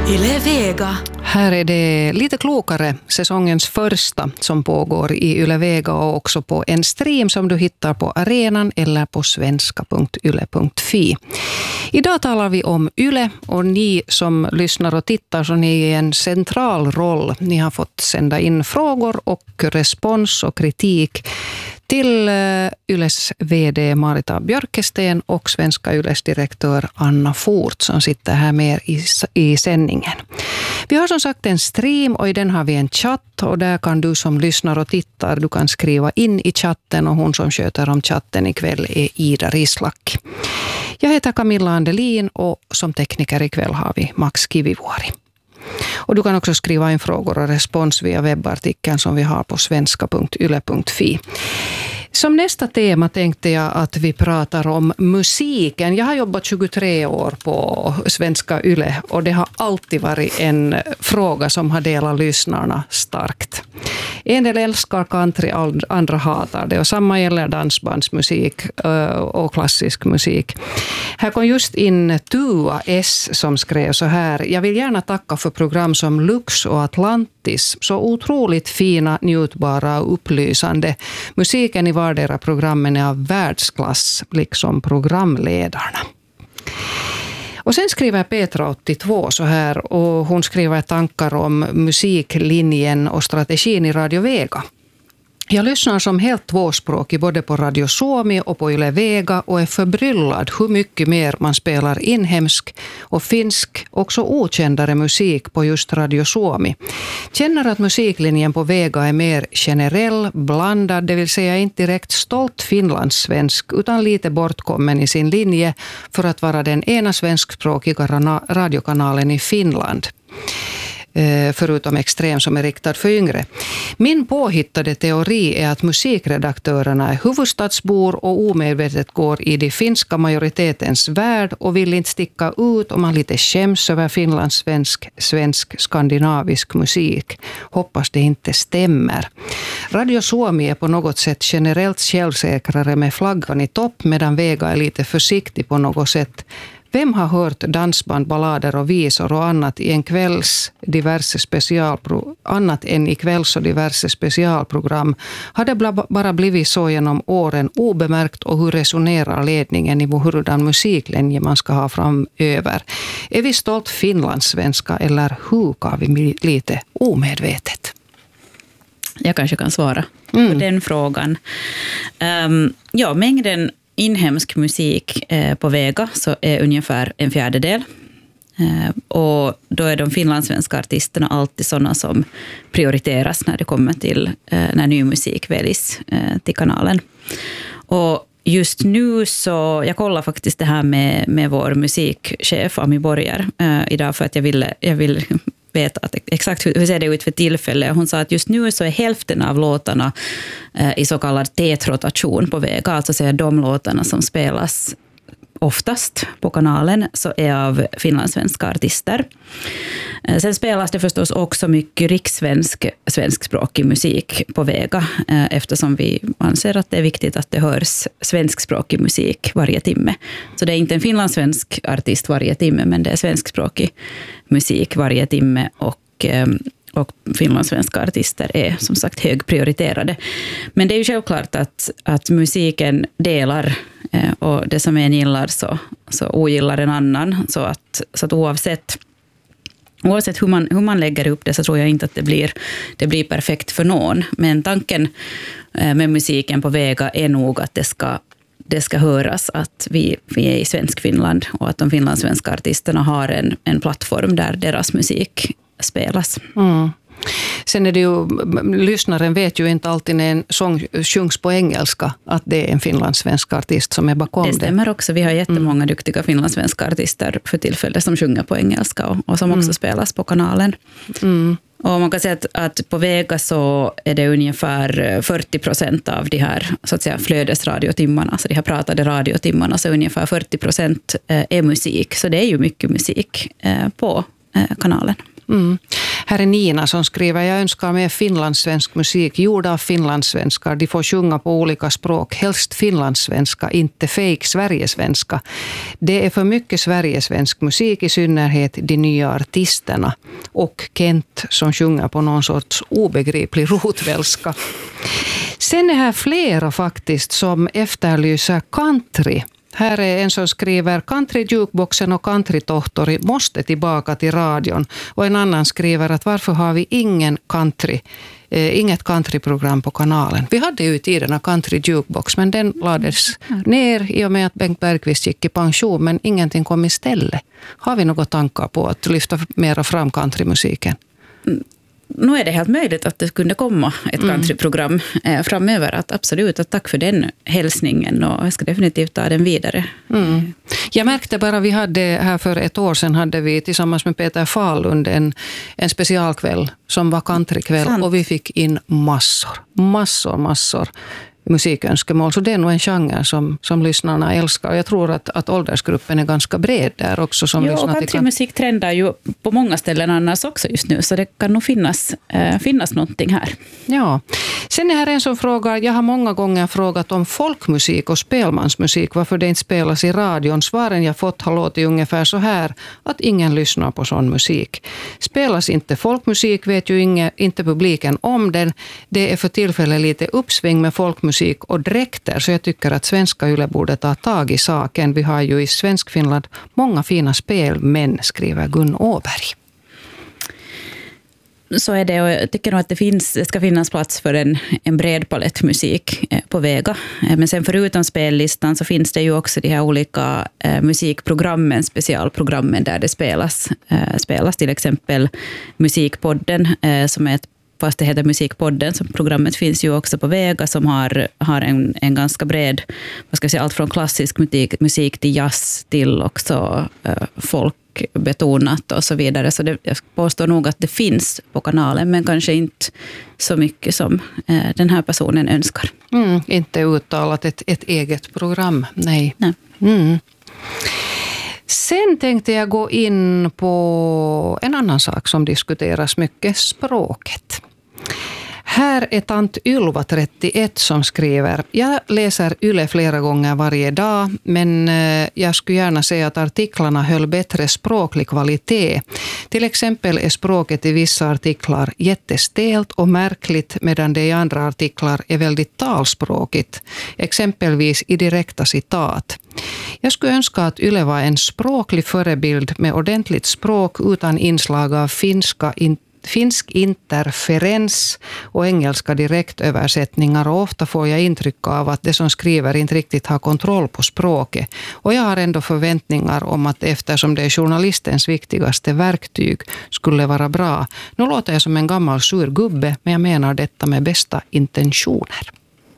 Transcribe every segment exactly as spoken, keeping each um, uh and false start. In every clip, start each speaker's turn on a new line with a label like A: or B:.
A: Yle Vega.
B: Här är det lite klokare, säsongens första som pågår i Yle Vega och också på en stream som du hittar på arenan eller på svenska punkt yle punkt fi. Idag talar vi om Yle och ni som lyssnar och tittar så ni är i en central roll. Ni har fått sända in frågor och respons och kritik till Yles vd Marita Björkesten och Svenska Yles direktör Anna Fort som sitter här med i, i sändningen. Vi har som sagt en stream och i den har vi en chatt och där kan du som lyssnar och tittar, du kan skriva in i chatten och hon som sköter om chatten ikväll är Ida Rislak. Jag heter Camilla Andelin och som tekniker ikväll har vi Max Kivivuori. Och du kan också skriva in frågor och respons via webbartikeln som vi har på svenska punkt yle punkt fi. Som nästa tema tänkte jag att vi pratar om musiken. Jag har jobbat tjugotre år på Svenska Yle och det har alltid varit en fråga som har delat lyssnarna starkt. En del älskar country, andra hatar det och samma gäller dansbandsmusik och klassisk musik. Här kom just in Tua S som skrev så här: jag vill gärna tacka för program som Lux och Atlantis. Så otroligt fina, njutbara och upplysande. Musiken i vardera programmen är av världsklass, liksom programledarna. Och sen skriver Petra åttiotvå så här och hon skriver tankar om musiklinjen och strategin i Radio Vega. Jag lyssnar som helt tvåspråkig både på Radio Suomi och på Yle Vega och är förbryllad hur mycket mer man spelar inhemsk och finsk, också okändare musik på just Radio Suomi. Känner att musiklinjen på Vega är mer generell, blandad, det vill säga inte direkt stolt finlandssvensk utan lite bortkommen i sin linje för att vara den ena svenskspråkiga radiokanalen i Finland. Förutom Extrem som är riktad för yngre. Min påhittade teori är att musikredaktörerna är huvudstadsbor och omedvetet går i de finska majoritetens värld och vill inte sticka ut om man lite skäms över finlandssvensk, svensk, skandinavisk musik. Hoppas det inte stämmer. Radio Suomi är på något sätt generellt självsäkrare med flaggan i topp medan Vega är lite försiktig på något sätt. Vem har hört dansband, ballader och visor och annat i en kvälls diverse specialpro, annat än i kvälls och diverse specialprogram? Har det bara blivit så genom åren obemärkt och hur resonerar ledningen i hurdan musiklinje man ska ha framöver? Är vi stolt finlandssvenska eller hukar vi lite omedvetet?
C: Jag kanske kan svara
B: mm.
C: på den frågan. Um, ja, mängden inhemsk musik eh, på Vega så är ungefär en fjärdedel. Eh, och då är de finlandssvenska artisterna alltid sådana som prioriteras när det kommer till eh, när ny musik väljs eh, till kanalen. Och just nu så, jag kollar faktiskt det här med, med vår musikchef Ami Borger eh, idag för att jag ville, jag ville veta att exakt hur, hur ser det ut för tillfälle. Hon sa att just nu så är hälften av låtarna eh, i så kallad tätrotation på Vega, alltså så är de låtarna som spelas oftast på kanalen så är av finlandssvenska artister. Eh, sen spelas det förstås också mycket rikssvensk svenskspråkig musik på Vega eh, eftersom vi anser att det är viktigt att det hörs svenskspråkig musik varje timme. Så det är inte en finlandssvensk artist varje timme men det är svenskspråkig musik varje timme och eh, och finlandssvenska artister är som sagt högprioriterade. Men det är ju självklart att, att musiken delar eh, och det som en gillar så, så ogillar en annan. Så att, så att oavsett, oavsett hur, man, hur man lägger upp det så tror jag inte att det blir, det blir perfekt för någon. Men tanken eh, med musiken på Vega är nog att det ska det ska höras att vi, vi är i svensk Finland och att de finlandssvenska artisterna har en, en plattform där deras musik spelas.
B: Mm. Sen är det ju, lyssnaren vet ju inte alltid när en sång sjungs på engelska att det är en finlandssvensk artist som är bakom det.
C: Det stämmer också. Vi har jättemånga mm. duktiga finlandssvenska artister för tillfället som sjunger på engelska och, och som också mm. spelas på kanalen. Mm. Och man kan säga att, att på Vega så är det ungefär fyrtio procent av de här så att säga, flödesradiotimmarna, så de här pratade radiotimmarna, så ungefär fyrtio procent är musik. Så det är ju mycket musik på kanalen.
B: Mm. Här är Nina som skriver: jag önskar mer finlandssvensk musik gjord av finlandssvenskar. De får sjunga på olika språk, helst finlandssvenska, inte fake sverigesvenska. Det är för mycket sverigesvensk musik, i synnerhet de nya artisterna. Och Kent som sjunger på någon sorts obegriplig rotvälska. Sen är här flera faktiskt som efterlyser country. Här är en som skriver: country jukeboxen och countrytohtori måste tillbaka till radion. Och en annan skriver att varför har vi ingen country, eh, inget countryprogram på kanalen. Vi hade ju i tiderna country jukebox, men den lades ner i och med att Bengt Bergqvist gick i pension, men ingenting kom istället. Har vi några tankar på att lyfta mera fram countrymusiken?
C: Mm. Nu är det helt möjligt att det kunde komma ett countryprogram eh, framöver. Att absolut, att tack för den hälsningen, och jag ska definitivt ta den vidare.
B: Mm. Jag märkte bara, vi hade här för ett år sedan hade vi tillsammans med Peter Fahlund en, en specialkväll som var countrykväll. Sant. Och vi fick in massor, massor, massor musikönskemål. Så det är nog en genre som, som lyssnarna älskar. Och jag tror att, att åldersgruppen är ganska bred där också. Som
C: ja,
B: lyssnar
C: och countrymusik trendar ju på många ställen annars också just nu. Så det kan nog finnas, äh, finnas någonting här.
B: Ja. Sen är här en som frågar: jag har många gånger frågat om folkmusik och spelmansmusik, varför det inte spelas i radion. Svaren jag fått har låtit ungefär så här, att ingen lyssnar på sån musik. Spelas inte folkmusik vet ju inge, inte publiken om den. Det är för tillfället lite uppsving med folkmusik och dräkter, så jag tycker att svenska Yle borde ta tag i saken. Vi har ju i Svenskfinland många fina spelmän, skriver Gun Åberg.
C: Så är det, och jag tycker nog att det, finns, det ska finnas plats för en, en bred palettmusik på Vega. Men sen förutom spellistan så finns det ju också de här olika eh, musikprogrammen, specialprogrammen där det spelas. Eh, spelas till exempel Musikpodden eh, som är ett, fast det heter Musikpodden, så programmet finns ju också på Vega som har, har en, en ganska bred, vad ska jag säga, allt från klassisk musik, musik till jazz till också eh, folkbetonat och så vidare. Så det, jag påstår nog att det finns på kanalen, men kanske inte så mycket som eh, den här personen önskar.
B: Mm, inte uttalat ett, ett eget program, nej.
C: nej.
B: Mm. Sen tänkte jag gå in på en annan sak som diskuteras mycket, språket. Här är tant Ylva trettioett som skriver: jag läser Yle flera gånger varje dag, men jag skulle gärna säga att artiklarna höll bättre språklig kvalitet. Till exempel är språket i vissa artiklar jättestelt och märkligt, medan det i andra artiklar är väldigt talspråkigt, exempelvis i direkta citat. Jag skulle önska att Yle var en språklig förebild med ordentligt språk utan inslag av finska inte finsk interferens och engelska direktöversättningar, och ofta får jag intryck av att det som skriver inte riktigt har kontroll på språket. Och jag har ändå förväntningar om att, eftersom det är journalistens viktigaste verktyg, skulle vara bra. Nu låter jag som en gammal sur gubbe, men jag menar detta med bästa intentioner.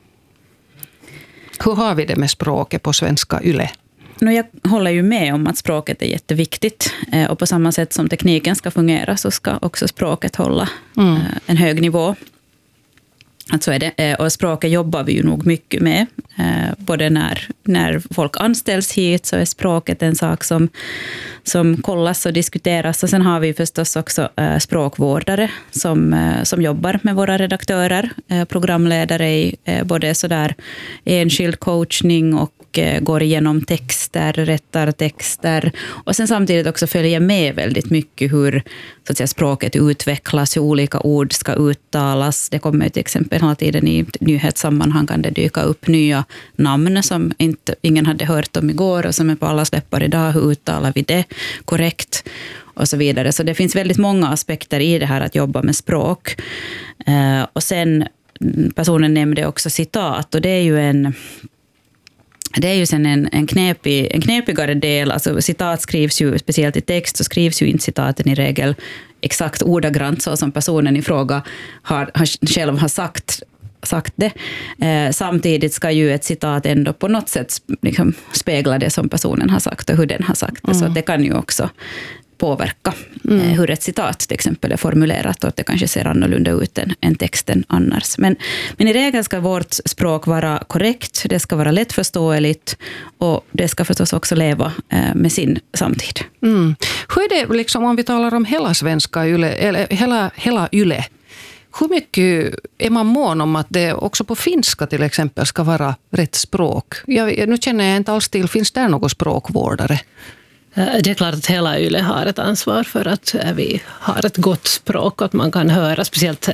B: Hur har vi det med språket på svenska Yle?
C: Nu, jag håller ju med om att språket är jätteviktigt, och på samma sätt som tekniken ska fungera så ska också språket hålla mm. en hög nivå. Att så är det. Och språket jobbar vi ju nog mycket med. Både när, när folk anställs hit så är språket en sak som, som kollas och diskuteras. Och sen har vi förstås också språkvårdare som, som jobbar med våra redaktörer. Programledare i både sådär enskild coachning och går igenom texter, rättar texter. Och sen samtidigt också följer med väldigt mycket hur så att säga, språket utvecklas, hur olika ord ska uttalas. Det kommer till exempel hela tiden i nyhetssammanhang kan det dyka upp nya namn som inte, ingen hade hört om igår och som är på alla läppar idag. Hur uttalar vi det korrekt? Och så vidare. Så det finns väldigt många aspekter i det här att jobba med språk. Eh, och sen, personen nämnde också citat, och det är ju en Det är ju sen en, en, knepig, en knepigare del. Alltså citat skrivs ju, speciellt i text, så skrivs ju inte citaten i regel exakt ordagrant så som personen i fråga har, har, själv har sagt, sagt det. Eh, samtidigt ska ju ett citat ändå på något sätt liksom spegla det som personen har sagt och hur den har sagt det. Mm. Så det kan ju också påverka mm. eh, hur ett citat till exempel är formulerat och att det kanske ser annorlunda ut än, än texten annars. Men, men i regel ska vårt språk vara korrekt, det ska vara lättförståeligt och det ska förstås också leva eh, med sin samtid.
B: Mm. Hur är det liksom om vi talar om hela svenska yle, eller hela, hela yle? Hur mycket är man mån om att det också på finska till exempel ska vara rätt språk? Jag, nu känner jag inte alls till, finns det någon språkvårdare?
A: Det är klart att hela Yle har ett ansvar för att vi har ett gott språk och att man kan höra, speciellt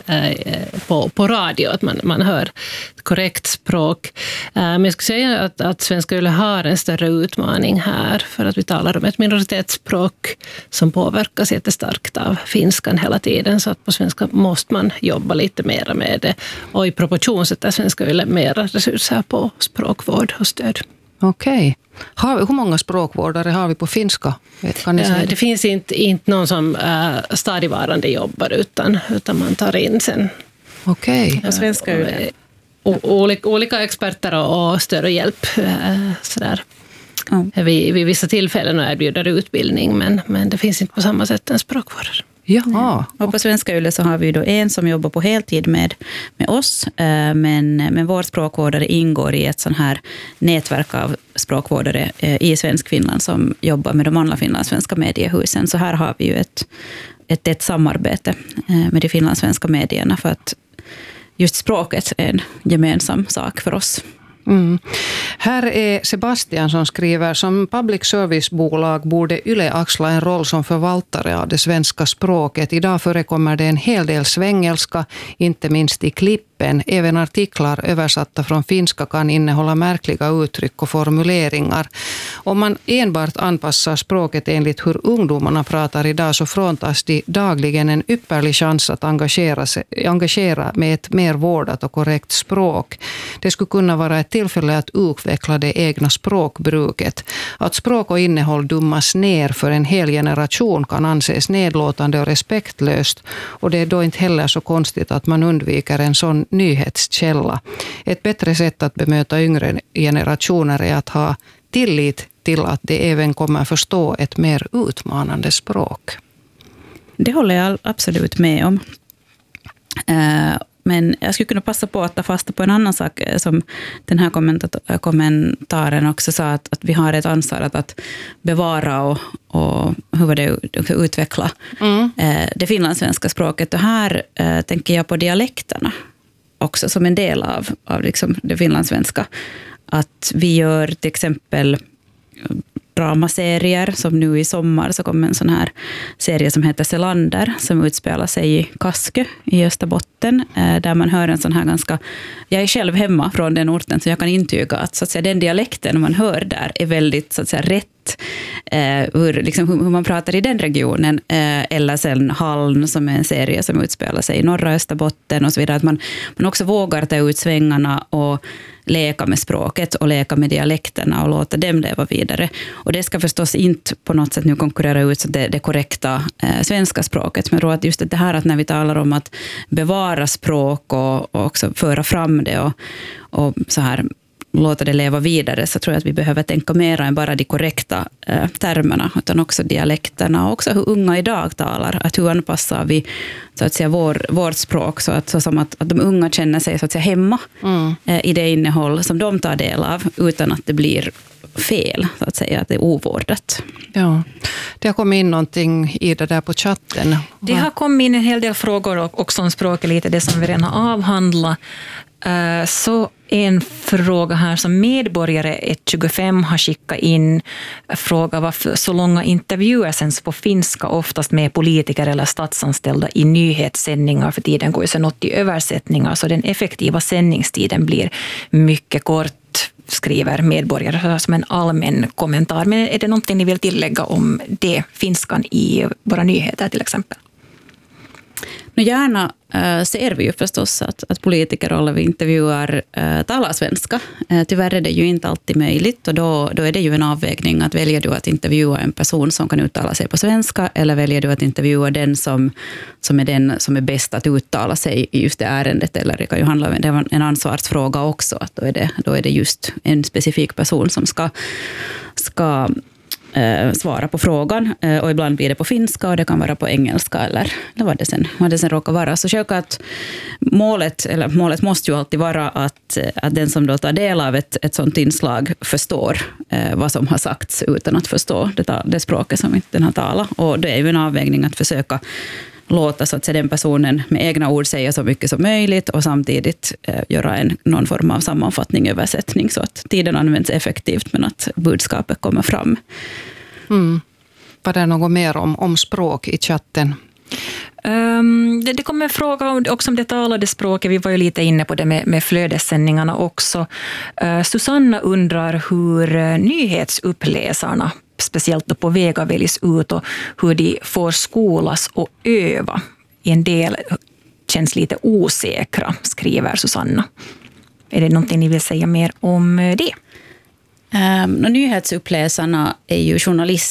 A: på, på radio, att man, man hör ett korrekt språk. Men jag skulle säga att, att Svenska Yle har en större utmaning här för att vi talar om ett minoritetsspråk som påverkas jättestarkt av finskan hela tiden, så att på svenska måste man jobba lite mer med det och i proportion sätter Svenska Yle mera resurser på språkvård och stöd.
B: Okej. Har, hur många språkvårdare har vi på finska? Kan ni säga det?
A: Det finns inte, inte någon som äh, stadigvarande jobbar utan, utan man tar in sen.
B: Okej.
C: På svenska är det.
A: Olika, olika experter och, och stöd och hjälp äh, sådär. Mm. Vid, vid vissa tillfällen erbjuder utbildning, men, men det finns inte på samma sätt en språkvårdare.
B: Ja.
C: Och på Svenska Yle så har vi då en som jobbar på heltid med, med oss, men, men vår språkvårdare ingår i ett sån här nätverk av språkvårdare i Svensk Finland som jobbar med de andra finlandssvenska mediehusen. Så här har vi ju ett, ett, ett samarbete med de finlandssvenska medierna för att just språket är en gemensam sak för oss.
B: Mm. Här är Sebastian som skriver: som public service-bolag borde Yle axla en roll som förvaltare av det svenska språket. Idag förekommer det en hel del svengelska, inte minst i klippen. Även artiklar översatta från finska kan innehålla märkliga uttryck och formuleringar. Om man enbart anpassar språket enligt hur ungdomarna pratar idag så fråntas de dagligen en ypperlig chans att engagera, sig, engagera med ett mer vårdat och korrekt språk. Det skulle kunna vara ett tillfälle att utveckla det egna språkbruket. Att språk och innehåll dummas ner för en hel generation kan anses nedlåtande och respektlöst, och det är då inte heller så konstigt att man undviker en sån nyhetskälla. Ett bättre sätt att bemöta yngre generationer är att ha tillit till att de även kommer förstå ett mer utmanande språk.
C: Det håller jag absolut med om. Men jag skulle kunna passa på att ta fasta på en annan sak som den här kommentaren också sa, att, att vi har ett ansvar att, att bevara och, och hur var det, utveckla mm. det finlandssvenska språket. Och här äh, tänker jag på dialekterna också som en del av, av liksom det finlandssvenska. Att vi gör till exempel dramaserier, som nu i sommar så kom en sån här serie som heter Selander som utspelar sig i Kaskö i Österbotten, där man hör en sån här ganska, jag är själv hemma från den orten så jag kan intyga att, så att säga, den dialekten man hör där är väldigt, så att säga, rätt eh, hur, liksom, hur man pratar i den regionen, eh, eller sen Halm som är en serie som utspelar sig i norra Österbotten och så vidare, att man, man också vågar ta ut svängarna och leka med språket och leka med dialekterna och låta dem leva vidare. Och det ska förstås inte på något sätt nu konkurrera ut så det, det korrekta eh, svenska språket. Men jag tror att just det här att när vi talar om att bevara språk och, och också föra fram det och, och så här låta det leva vidare, så tror jag att vi behöver tänka mer än bara de korrekta eh, termerna, utan också dialekterna och också hur unga idag talar. Att hur anpassar vi, så att säga, vår, vårt språk så att, så som att, att de unga känner sig, så att säga, hemma mm. eh, i det innehåll som de tar del av, utan att det blir fel, så att säga, att det är ovårdat.
B: Ja, det har kommit in någonting i det där på chatten.
D: Det har kommit in en hel del frågor också om språket, lite det som vi redan har avhandlat. Så en fråga här som medborgare ett tjugofem har skickat in, fråga varför så långa intervjuer sänds på finska, oftast med politiker eller statsanställda i nyhetssändningar, för tiden går ju sen åt i översättningar, så den effektiva sändningstiden blir mycket kort, skriver medborgare som en allmän kommentar. Men är det någonting ni vill tillägga om det, finskan i våra nyheter till exempel?
C: Nu gärna äh, ser vi ju förstås att, att politiker eller vi intervjuar äh, talar svenska. Äh, tyvärr är det ju inte alltid möjligt, och då, då är det ju en avvägning att väljer du att intervjua en person som kan uttala sig på svenska, eller väljer du att intervjua den som, som är den som är bäst att uttala sig i just det ärendet, eller det kan ju handla om det är en ansvarsfråga också, att då är det, då är det just en specifik person som ska, ska eh, svara på frågan. Eh, och ibland blir det på finska och det kan vara på engelska eller, eller vad, det sen, vad det sen råkar vara. Så självklart målet, eller målet måste ju alltid vara att, att den som då tar del av ett, ett sånt inslag förstår eh, vad som har sagts utan att förstå det, det språket som den har talat. Och det är ju en avvägning att försöka låta så att säga, den personen med egna ord säga så mycket som möjligt och samtidigt eh, göra en, någon form av sammanfattning, översättning så att tiden används effektivt men att budskapet kommer fram.
B: Mm. Var det något mer om, om språk i chatten?
D: Um, det, det kommer en fråga om, också om det talade språket. Vi var ju lite inne på det med, med flödessändningarna också. Uh, Susanna undrar hur uh, nyhetsuppläsarna speciellt då på Vega väljs ut och hur de får skolas och öva. En del känns lite osäkra, skriver Susanna. Är det någonting ni vill säga mer om det?
C: Um, nyhetsuppläsarna är ju journalister